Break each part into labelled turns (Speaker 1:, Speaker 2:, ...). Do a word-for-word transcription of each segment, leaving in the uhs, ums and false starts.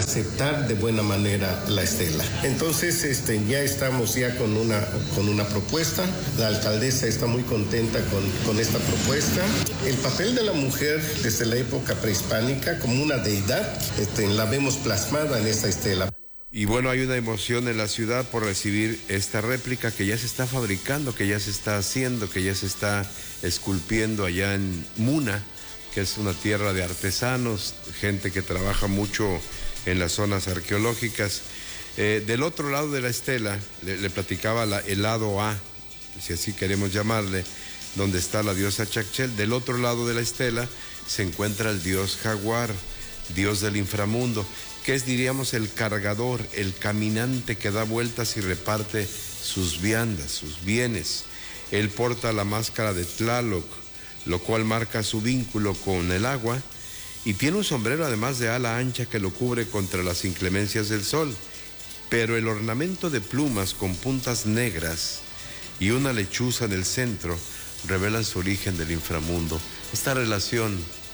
Speaker 1: aceptar de buena manera la estela. Entonces este, ya estamos ya con una, con una propuesta. La alcaldesa está muy contenta con, con esta propuesta. El papel de la mujer desde la época prehispánica como una deidad, este, la vemos plasmada en esta estela.
Speaker 2: Y bueno, hay una emoción en la ciudad por recibir esta réplica que ya se está fabricando, que ya se está haciendo, que ya se está esculpiendo allá en Muna, que es una tierra de artesanos, gente que trabaja mucho en las zonas arqueológicas. Eh, del otro lado de la estela, le, le platicaba la, el lado A, si así queremos llamarle, donde está la diosa Chakchel. Del otro lado de la estela se encuentra el dios Jaguar, dios del inframundo, que es, diríamos, el cargador, el caminante que da vueltas y reparte sus viandas, sus bienes. Él porta la máscara de Tlaloc, lo cual marca su vínculo con el agua, y tiene un sombrero además de ala ancha que lo cubre contra las inclemencias del sol. Pero el ornamento de plumas con puntas negras y una lechuza en el centro revelan su origen del inframundo. Esta relación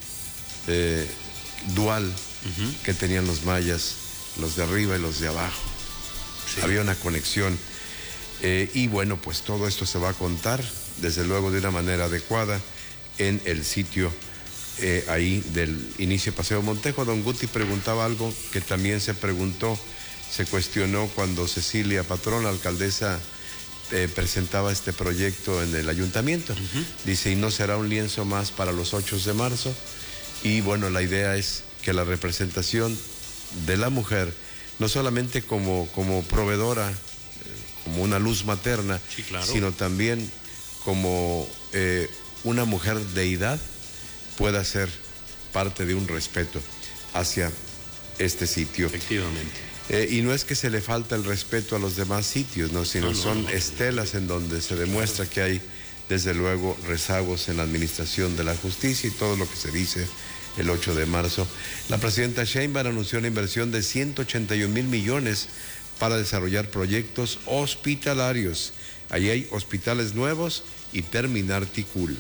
Speaker 2: eh, dual uh-huh. que tenían los mayas, los de arriba y los de abajo. Sí. Había una conexión. Eh, y bueno, pues todo esto se va a contar, desde luego, de una manera adecuada en el sitio eh, ahí del inicio de Paseo Montejo. Don Guti preguntaba algo que también se preguntó, se cuestionó cuando Cecilia Patrón, la alcaldesa, eh, presentaba este proyecto en el ayuntamiento. Uh-huh. Dice, y no será un lienzo más para los ocho de marzo. Y bueno, la idea es que la representación de la mujer, no solamente como, como proveedora, eh, como una luz materna, sí, claro, sino también como eh, una mujer deidad, pueda ser parte de un respeto hacia este sitio.
Speaker 3: Efectivamente.
Speaker 2: Eh, y no es que se le falta el respeto a los demás sitios, ¿no? Sino no, no, son no, no, estelas en donde se demuestra que hay, desde luego, rezagos en la administración de la justicia y todo lo que se dice el ocho de marzo. La presidenta Sheinbaum anunció una inversión de ciento ochenta y un mil millones para desarrollar proyectos hospitalarios. Allí hay hospitales nuevos y terminar Ticul.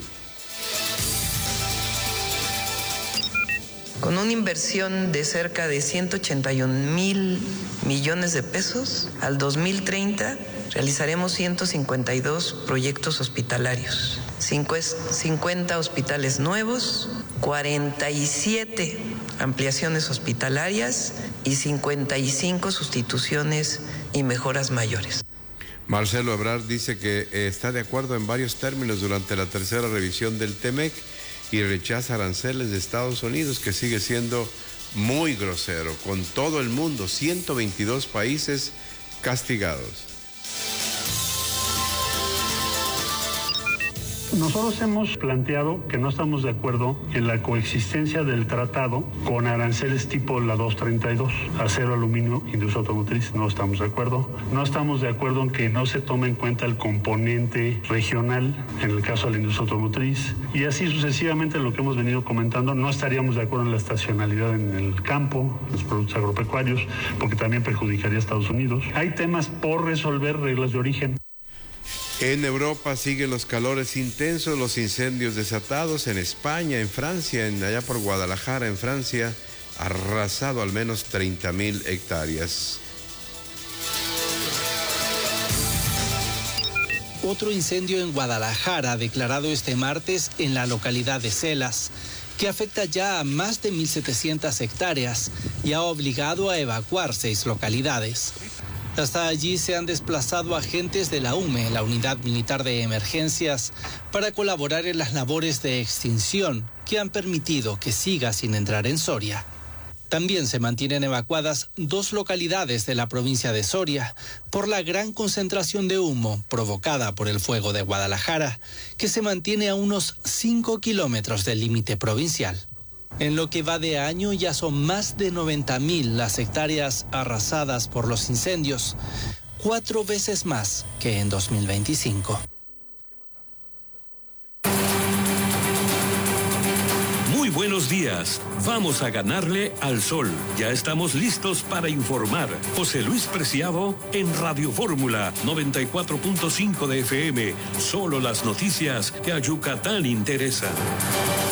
Speaker 4: Con una inversión de cerca de ciento ochenta y un mil millones de pesos, al dos mil treinta realizaremos ciento cincuenta y dos proyectos hospitalarios, cincuenta hospitales nuevos, cuarenta y siete ampliaciones hospitalarias y cincuenta y cinco sustituciones y mejoras mayores.
Speaker 2: Marcelo Ebrard dice que eh, está de acuerdo en varios términos durante la tercera revisión del Temec y rechaza aranceles de Estados Unidos, que sigue siendo muy grosero con todo el mundo, ciento veintidós países castigados.
Speaker 5: Nosotros hemos planteado que no estamos de acuerdo en la coexistencia del tratado con aranceles tipo la doscientos treinta y dos, acero, aluminio, industria automotriz. No estamos de acuerdo. No estamos de acuerdo en que no se tome en cuenta el componente regional, en el caso de la industria automotriz. Y así sucesivamente, lo que hemos venido comentando, no estaríamos de acuerdo en la estacionalidad en el campo, los productos agropecuarios, porque también perjudicaría a Estados Unidos. Hay temas por resolver, reglas de origen.
Speaker 2: En Europa siguen los calores intensos, los incendios desatados en España, en Francia, en allá por Guadalajara, en Francia, arrasado al menos treinta mil hectáreas.
Speaker 6: Otro incendio en Guadalajara, declarado este martes en la localidad de Celas, que afecta ya a más de mil setecientas hectáreas y ha obligado a evacuar seis localidades. Hasta allí se han desplazado agentes de la U M E, la Unidad Militar de Emergencias, para colaborar en las labores de extinción que han permitido que siga sin entrar en Soria. También se mantienen evacuadas dos localidades de la provincia de Soria por la gran concentración de humo provocada por el fuego de Guadalajara, que se mantiene a unos cinco kilómetros del límite provincial. En lo que va de año ya son más de noventa mil las hectáreas arrasadas por los incendios, cuatro veces más que en dos mil veinticinco.
Speaker 7: Muy buenos días. Vamos a ganarle al sol. Ya estamos listos para informar. José Luis Preciado en Radio Fórmula noventa y cuatro punto cinco de F M. Solo las noticias que a Yucatán interesan.